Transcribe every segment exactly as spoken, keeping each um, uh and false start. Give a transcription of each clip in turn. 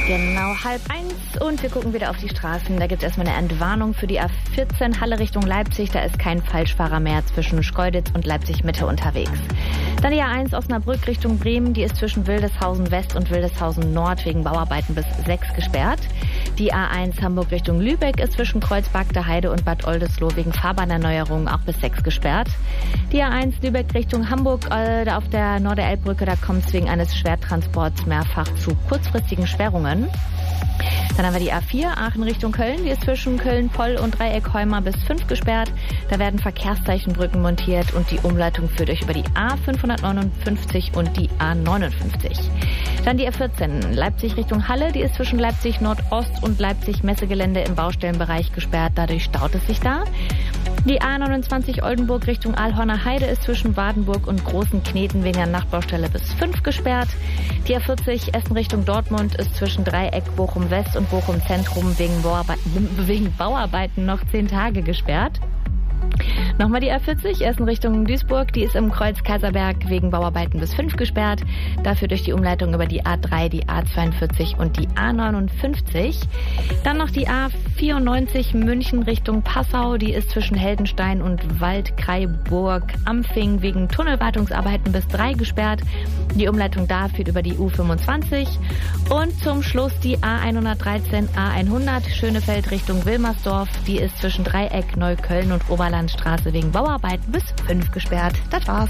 Genau halb eins und wir gucken wieder auf die Straßen. Da gibt es erstmal eine Entwarnung für die A vierzehn Halle Richtung Leipzig. Da ist kein Falschfahrer mehr zwischen Schkeuditz und Leipzig Mitte unterwegs. Dann die A eins Osnabrück Richtung Bremen. Die ist zwischen Wildeshausen West und Wildeshausen Nord wegen Bauarbeiten bis sechs gesperrt. Die A eins Hamburg Richtung Lübeck ist zwischen Kreuzberg, Heide und Bad Oldesloe wegen Fahrbahnerneuerung auch bis sechs gesperrt. Die A eins Lübeck Richtung Hamburg äh, da auf der Norderelbbrücke, da kommt es wegen eines Schwertransports mehrfach zu kurzfristigen Sperrungen. Dann haben wir die A vier Aachen Richtung Köln. Die ist zwischen Köln-Poll und Dreieck-Heuma bis fünf gesperrt. Da werden Verkehrszeichenbrücken montiert und die Umleitung führt euch über die A fünfhundertneunundfünfzig und die A neunundfünfzig. Dann die A vierzehn Leipzig Richtung Halle. Die ist zwischen Leipzig Nordost und Leipzig Messegelände im Baustellenbereich gesperrt. Dadurch staut es sich da. Die A neunundzwanzig Oldenburg Richtung Aalhorner Heide ist zwischen Wadenburg und Großen Kneten wegen der Nachtbaustelle bis fünf gesperrt. Die A vierzig Essen Richtung Dortmund ist zwischen Dreieck Bochum West und Bochum Zentrum wegen Bauarbeiten, wegen Bauarbeiten noch zehn Tage gesperrt. Nochmal die A vierzig, Essen Richtung Duisburg, die ist im Kreuz Kaiserberg wegen Bauarbeiten bis fünf gesperrt. Dafür durch die Umleitung über die A drei, die A zweiundvierzig und die A neunundfünfzig. Dann noch die A vierundneunzig München Richtung Passau, die ist zwischen Heldenstein und Waldkraiburg-Ampfing wegen Tunnelwartungsarbeiten bis drei gesperrt. Die Umleitung da führt über die U fünfundzwanzig. Und zum Schluss die A hundertdreizehn, A hundert Schönefeld Richtung Wilmersdorf, die ist zwischen Dreieck, Neukölln und Oberlandstraße wegen Bauarbeiten bis fünf gesperrt. Das war's.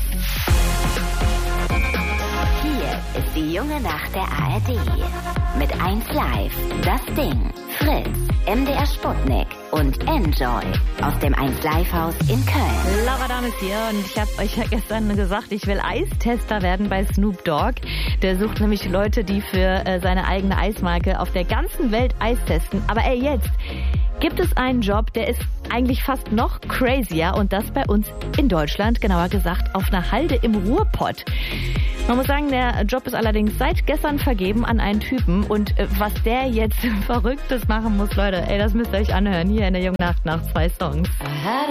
Hier ist die junge Nacht der A R D. Mit eins Live, das Ding, Fritz, M D R Sputnik und Enjoy aus dem eins Live Haus in Köln. Laura Dahm ist hier und ich habe euch ja gestern gesagt, ich will Eistester werden bei Snoop Dogg. Der sucht nämlich Leute, die für äh, seine eigene Eismarke auf der ganzen Welt Eis testen. Aber ey, jetzt gibt es einen Job, der ist eigentlich fast noch crazier und das bei uns in Deutschland, genauer gesagt auf einer Halde im Ruhrpott. Man muss sagen, der Job ist allerdings seit gestern vergeben an einen Typen und äh, was der jetzt Verrücktes machen muss, Leute, ey, das müsst ihr euch anhören hier in der Jungen Nacht nach zwei Songs. Aha.